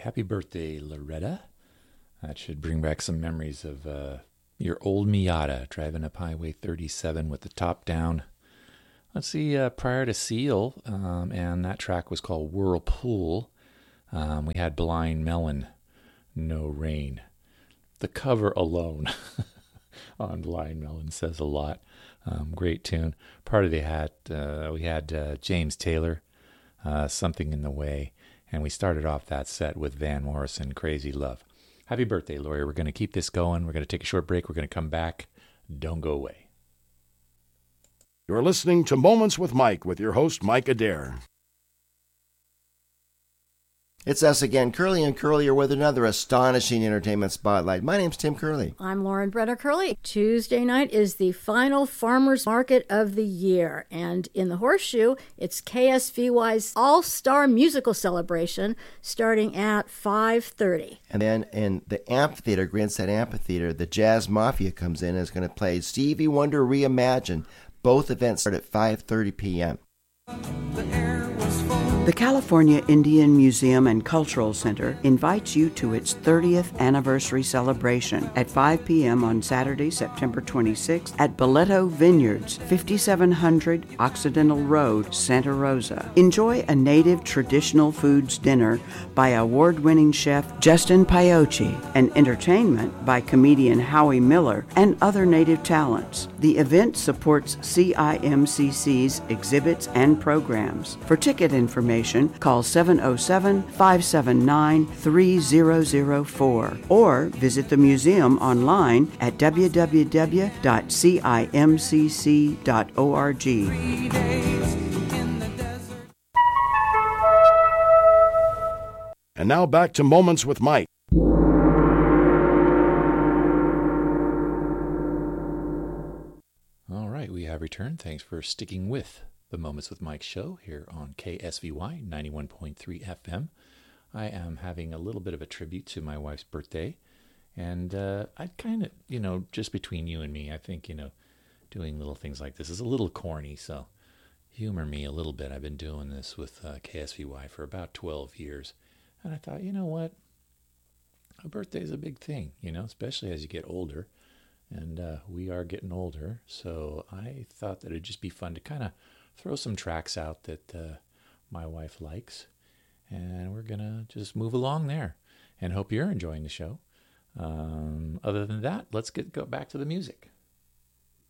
Happy birthday, Loretta. That should bring back some memories of your old Miata driving up Highway 37 with the top down. Let's see, prior to Seal, and that track was called Whirlpool, we had Blind Melon, No Rain. The cover alone on Blind Melon says a lot. Great tune. Part of the hat, we had James Taylor, Something in the Way, and we started off that set with Van Morrison, Crazy Love. Happy birthday, Lori. We're going to keep this going. We're going to take a short break. We're going to come back. Don't go away. You're listening to Moments with Mike with your host, Mike Adair. It's us again, Curly and Curlier, with another astonishing entertainment spotlight. My name's Tim Curley. I'm Lauren Brenner Curley. Tuesday night is the final farmers market of the year, and in the Horseshoe, it's KSVY's All-Star Musical Celebration starting at 5:30. And then in the amphitheater, Grandstand Amphitheater, the Jazz Mafia comes in and is going to play Stevie Wonder Reimagined. Both events start at 5:30 p.m. The California Indian Museum and Cultural Center invites you to its 30th anniversary celebration at 5 p.m. on Saturday, September 26th at Boleto Vineyards, 5700 Occidental Road, Santa Rosa. Enjoy a native traditional foods dinner by award-winning chef Justin Paiochi and entertainment by comedian Howie Miller and other native talents. The event supports CIMCC's exhibits and programs. For ticket information, call 707-579-3004 or visit the museum online at www.cimcc.org. And now back to Moments with Mike. All right, we have returned. Thanks for sticking with the Moments with Mike show here on KSVY 91.3 FM. I am having a little bit of a tribute to my wife's birthday, and I'd kind of, just between you and me, I think, doing little things like this is a little corny, so humor me a little bit. I've been doing this with KSVY for about 12 years, and I thought, you know what? A birthday is a big thing, especially as you get older, and we are getting older, so I thought that it'd just be fun to kind of throw some tracks out that my wife likes, and we're going to just move along there and hope you're enjoying the show. Other than that, let's go back to the music.